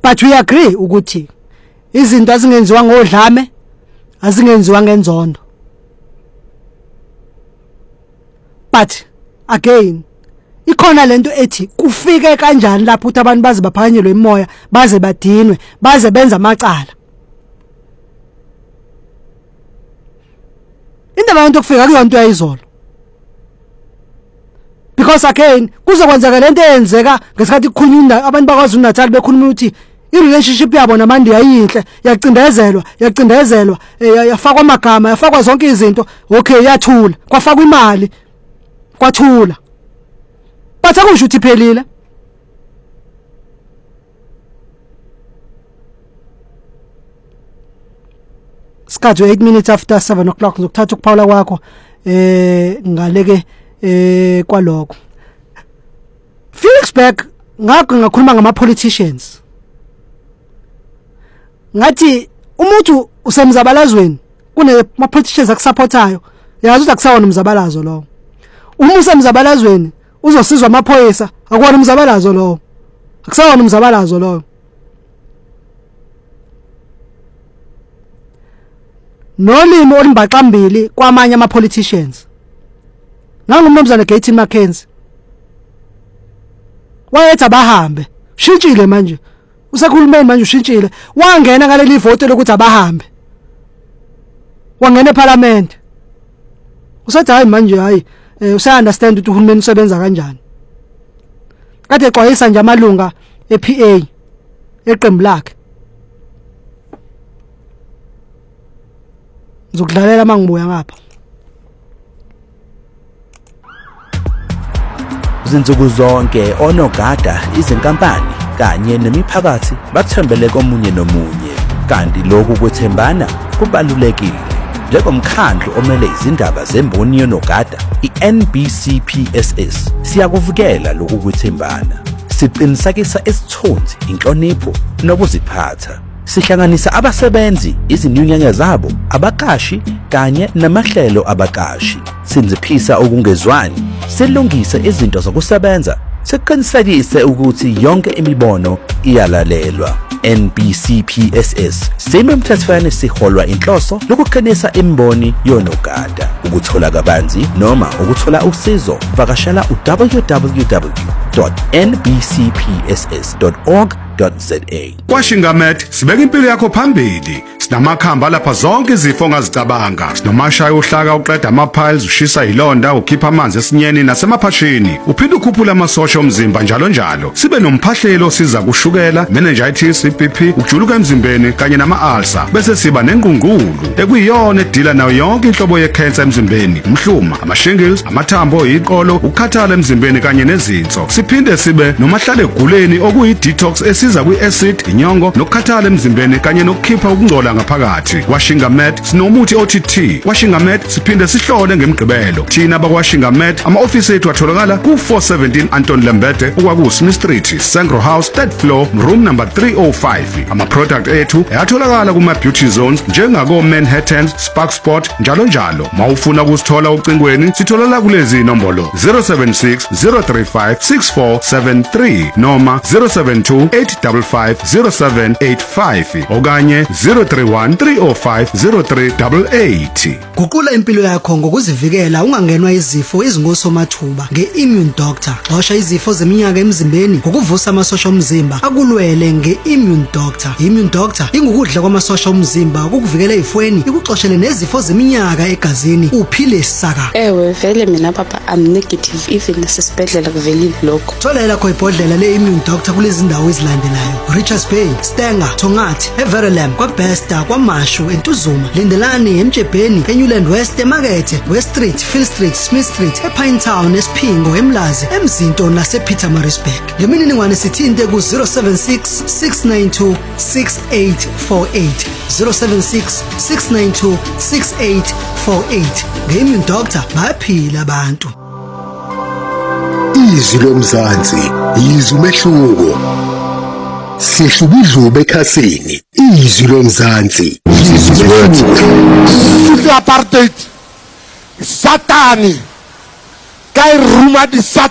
But we agree ukuthi izinto azingenziwa ngodlame azingenziwa ngenzondo. But again ikhona lento ethi kufike kanjani lapho ukuthi abantu baze baphakanyelwe imoya baze badinwe baze benza amacala. Indaba yonto kufika kuyonto yayizolo. Because again kuzokwenzeka lento eyenzeka ngesikhathi kukhulunywa abantu bakwazi uNatal bekhuluma ukuthi i-relationship yabo namandi yayinhle yacindezelwa yafakwa amagama yafakwa zonke izinto okay yathula kwafakwa imali kwathula bathi akusho ukuthi iphelile. Skhathi 8 minutes after 7 o'clock ngizokuthatha ukuphawula kwakho ngaleke kwaloko. Felix Beck ngakho ngakhuluma ngama politicians. Ngathi umuntu usemzabalazweni kunema politicians akusupportayo yazi ukuthi akusawona umzabalazo lo. Uma usemzabalazweni uzosizwa amaphoyisa akwona umzabalazo lo. Akusawona umzabalazo lo. Nolimi olumbaqambili kwamanye ama politicians. Nangumnumzana Gates Mackenzie. Wayethi abahambe. Shintshile manje. Usekhulumeni manje ushintshile. Wangena ngaleli vote lokuthi abahambe. Wangena eParliament. Usathi hayi manje hayi usa understand ukuthi uhulumeni usebenza kanjani. Kade exwayisa nje amalunga ePA eqembu lakhe. Ngizokudlalela mangibuya ngapha. Izinsuku zonke onogada izinkampani kanye nemiphakathi bathembele komunye nomunye kanti lokhu kwethembana kubalulekile. Njengomkhandlu omele izindaba zemboni yonogada iNBCPSS siyakuvikela lokhu kwethembana. Siqinisekisa isithunzi, inhlonipho nokuziphatha. Sihlanganisa abasebenzi, izinyunyana zabo, abaqashi kanye namahlelo abaqashi. Sinziphisa ukungezwani, silungise izinto zokusebenza, siqinisekise ukuthi yonke imibono iyalalelwa. NBCPSS sememthethweni siholwa inhloso lokuqinisa imboni yonogada. Ukuthola kabanzi noma ukuthola usizo vakashela www.nbcpss.org.za. Washingamet sibeka impilo yakho phambili. Sinamakhamba lapha zonke izifo ongazicabanga. Sinomashaya uhlaka uqeda ama-piles, ushisa ilonda, ukhipha amanzi esinyeni nasemaphashini. Uphinde ukhuphula amasosha omzimba njalo njalo. Sibe nomphahlelo siza kushukela, meningitis, BP, ukujuluka emzimbeni kanye nama-ulcer. Bese siba nengungulu ekuyiyona edila nayo yonke inhlobo ye-cancer emzimbeni. Umhluma, ama-shingles, amathambo, iqolo, ukukhathala emzimbeni kanye nezinso. Siphinde sibe nomahlale eguleni okuyi-detox esiza kwi-acid, inyongo nokukhathala emzimbeni kanye nokukhipha ukungcola ngaphakathi. Washingamet sinomuthi OTT. Washingamet siphinde sihlole ngemigqibelo. Thina bakwashingamet ama-ofisi ethu atholakala ku-417 Anton Lembede okwaku-Smith Street, Sangro House, 3rd floor, room number 305. Ama-product ethu ayatholakala kuma-beauty zones njengako-Manhattan, Spark Sport njalo njalo. Mawufuna ukusithola ucingweni sitholala kulezi inombolo 076 035 6473 noma 072 855 0785 okanye 031 305 0388. Guqula impilo yakho ngokuzivikela ungangenwa izifo ezingosomathuba nge-Immune Doctor. Xosha izifo zeminyaka emzimbeni ngokuvusa amasosha omzimba akulwele nge-Immune Doctor. Immune Doctor ingukudla kwamasosha omzimba ukukuvikela ezifweni ikuxoshele nezifo zeminyaka egazini uphile saka. Ewe vele mina papa I'm negative even nasesibhedlela kuvelile lokho. Thola lakho ibhodlela le-Immune Doctor kulezi ndawo ezilandelayo: Richards Bay, Stenger, Thongathi, Everlam, kwaBesta, kwaMashu, eNtuzuma, Lindelani, eMtshebheni, eNewland West, eMakethe, West Street, Phil Street, Smith Street, ePinetown, eSphingo, eMlazi, eMzinto nasePietermaritzburg. Ngemininingwane sithinte ku-076 692 6848 076 692 6848. Nge-Immune Doctor bayaphila abantu. Izwi lomzansi, izwi umehluko. Sihlubidlube ekhasini, izwi lomzansi, izwi umehluko. Apartheid, Satani, kay ruma di